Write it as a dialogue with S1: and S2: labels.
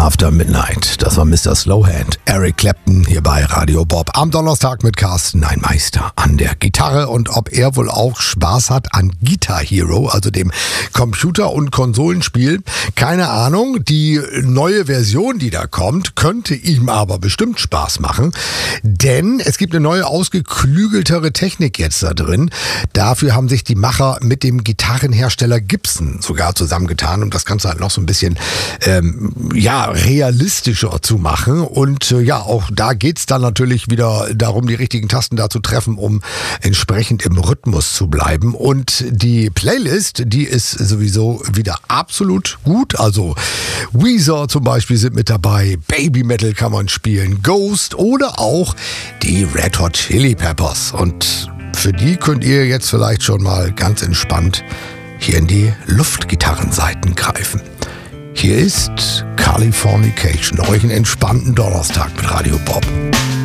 S1: After Midnight. Das war Mr. Slowhand, Eric Clapton hier bei Radio Bob. Am Donnerstag mit Carsten, ein Meister an der Gitarre. Und ob er wohl auch Spaß hat an Guitar Hero, also dem Computer- und Konsolenspiel, keine Ahnung. Die neue Version, die da kommt, könnte ihm aber bestimmt Spaß machen. Denn es gibt eine neue, ausgeklügeltere Technik jetzt da drin. Dafür haben sich die Macher mit dem Gitarrenhersteller Gibson sogar zusammengetan, um das Ganze halt noch so ein bisschen realistischer zu machen. Und auch da geht's dann natürlich wieder darum, die richtigen Tasten da zu treffen, um entsprechend im Rhythmus zu bleiben. Und die Playlist, die ist sowieso wieder absolut gut. Also Weezer zum Beispiel sind mit dabei, Baby Metal kann man spielen, Ghost oder auch die Red Hot Chili Peppers. Und für die könnt ihr jetzt vielleicht schon mal ganz entspannt hier in die Luftgitarrenseiten greifen. Hier ist Californication. Euch einen entspannten Donnerstag mit Radio Bob.